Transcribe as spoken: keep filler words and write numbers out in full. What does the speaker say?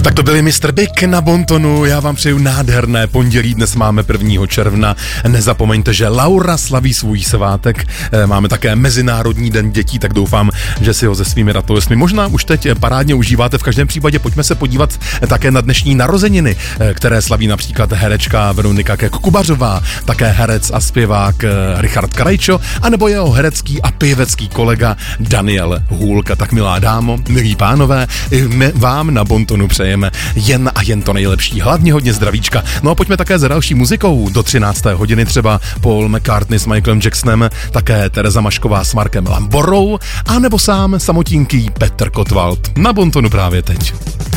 Tak to byli mister Big na Bontonu, já vám přeju nádherné pondělí, dnes máme prvního června, nezapomeňte, že Laura slaví svůj svátek, máme také Mezinárodní den dětí, tak doufám, že si ho se svými ratolestmi možná už teď parádně užíváte, v každém případě pojďme se podívat také na dnešní narozeniny, které slaví například herečka Veronika Kubařová, také herec a zpěvák Richard Krajčo, anebo jeho herecký a pěvecký kolega Daniel Hůlka. Tak milá dámo, milí pánové, my vám na Bontonu přejeme jen a jen to nejlepší, hlavně hodně zdravíčka. No a pojďme také za další muzikou, do třinácté hodiny třeba Paul McCartney s Michaelem Jacksonem, také Tereza Mašková s Markem Lamborou, anebo sám samotínký Petr Kotwald. Na Bontonu právě teď.